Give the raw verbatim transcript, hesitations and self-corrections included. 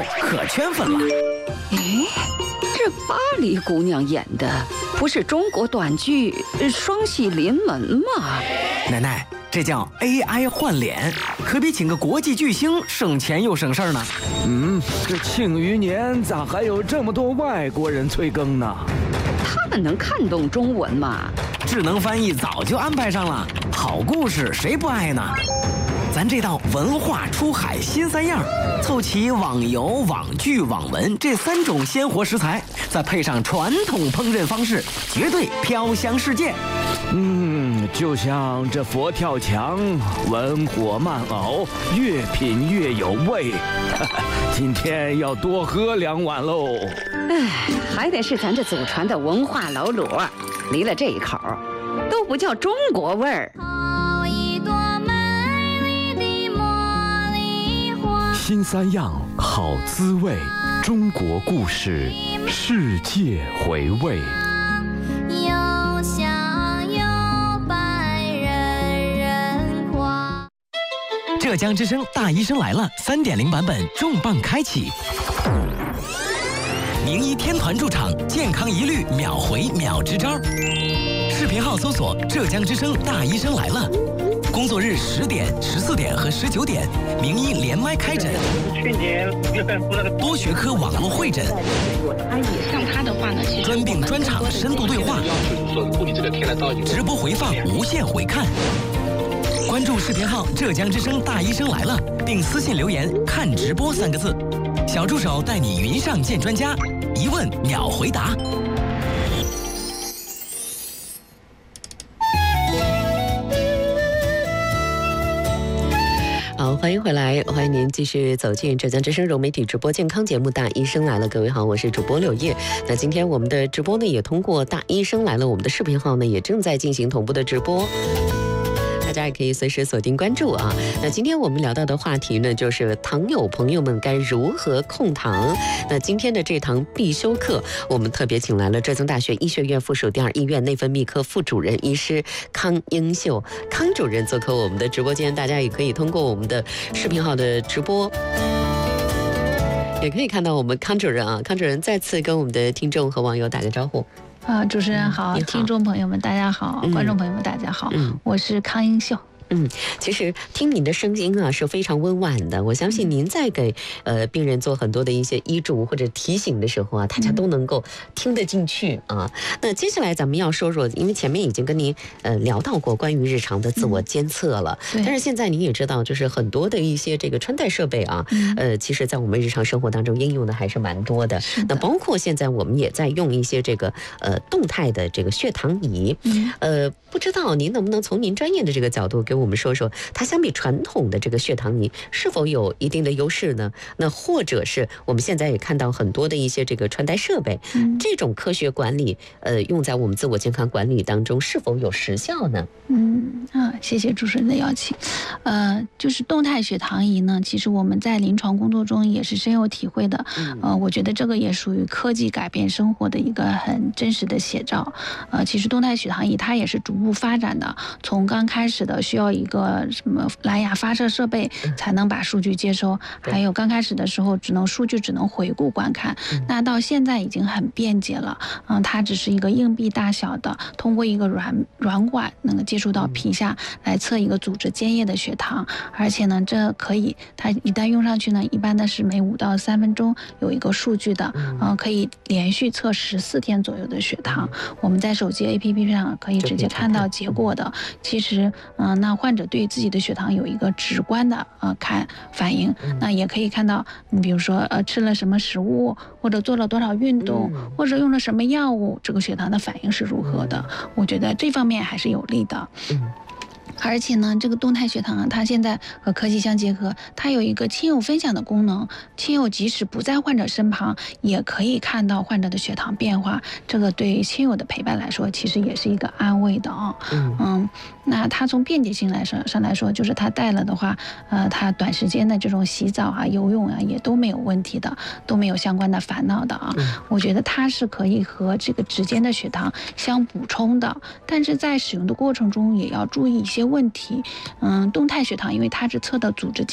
可圈粉了。 哎，这巴黎姑娘演的不是中国短剧《双喜临门》吗？ 奶奶，这叫 A I 换脸，可比请个国际巨星省钱又省事儿呢。 嗯，这庆余年咋还有这么多外国人催更呢？ 他们能看懂中文吗？ 智能翻译早就安排上了，好故事谁不爱呢？咱这道文化出海新三样，凑齐网游、网剧、网文这三种鲜活食材，再配上传统烹饪方式，绝对飘香世界。 嗯，就像这佛跳墙，文火慢熬，越品越有味。今天要多喝两碗喽。 哎，还得是咱这祖传的文化老卤，离了这一口，都不叫中国味儿。 新三样好滋味，中国故事，世界回味。 有香有白人人夸。 浙江之声大医生来了 三点零 版本重磅开启。名医天团驻场，健康一律秒回秒支招。视频号搜索浙江之声大医生来了。工作日十点、十四点和十九点，名医连麦开诊。 去年多学科网络会诊。 像他的话呢，其实专病专场深度对话。直播回放无限回看。关注视频号浙江之声大医生来了，并私信留言“看直播”三个字，小助手带你云上见专家，一问秒回答。 好，欢迎回来，欢迎您继续走进浙江之声融媒体直播健康节目《大医生来了》。各位好，我是主播柳叶。那今天我们的直播呢，也通过《大医生来了》我们的视频号呢，也正在进行同步的直播。大家也可以随时锁定关注啊。那今天我们聊到的话题呢，就是糖友朋友们该如何控糖。那今天的这堂必修课，我们特别请来了浙江大学医学院附属第二医院内分泌科副主任医师康英秀康主任做客我们的直播间。大家也可以通过我们的视频号的直播，也可以看到我们康主任啊，康主任再次跟我们的听众和网友打个招呼。 啊、呃，主持人好， 好听众朋友们大家好，嗯、观众朋友们大家好， 嗯、 我是康英秀。 嗯，其实听您的声音啊是非常温婉的，我相信您在给呃病人做很多的一些医嘱或者提醒的时候啊，大家都能够听得进去啊。那接下来咱们要说说，因为前面已经跟您呃聊到过关于日常的自我监测了，嗯、但是现在您也知道，就是很多的一些这个穿戴设备啊，嗯、呃，其实在我们日常生活当中应用的还是蛮多的。那包括现在我们也在用一些这个呃动态的这个血糖仪，嗯、呃，不知道您能不能从您专业的这个角度给我们说说，它相比传统的这个血糖仪是否有一定的优势呢？那或者是我们现在也看到很多的一些这个穿戴设备，嗯、这种科学管理，呃，用在我们自我健康管理当中是否有时效呢？ 嗯啊，谢谢主持人的邀请。呃，就是动态血糖仪呢，其实我们在临床工作中也是深有体会的。嗯、呃，我觉得这个也属于科技改变生活的一个很真实的写照。呃，其实动态血糖仪它也是逐步发展的，从刚开始的需要一个什么蓝牙发射设备才能把数据接收，还有刚开始的时候只能数据只能回顾观看，那到现在已经很便捷了。嗯，它只是一个硬币大小的，通过一个软软管能够接触到皮下来测一个组织间液的血糖，而且呢，这可以它一旦用上去呢，一般的是每五到三分钟有一个数据的，嗯，可以连续测十四天左右的血糖。我们在手机 A P P 上可以直接看到结果的。其实，嗯，那患者对自己的血糖有一个直观的呃看反应，那也可以看到，你比如说呃吃了什么食物，或者做了多少运动，或者用了什么药物，这个血糖的反应是如何的。我觉得这方面还是有利的。而且呢，这个动态血糖啊，它现在和科技相结合，它有一个亲友分享的功能，亲友即使不在患者身旁，也可以看到患者的血糖变化。这个对于亲友的陪伴来说，其实也是一个安慰的啊。嗯嗯，那它从便捷性来说上来说，就是它带了的话，呃，它短时间的这种洗澡啊、游泳啊，也都没有问题的，都没有相关的烦恼的啊。我觉得它是可以和这个指尖的血糖相补充的，但是在使用的过程中也要注意一些问题。嗯，动态血糖因为它是测的组织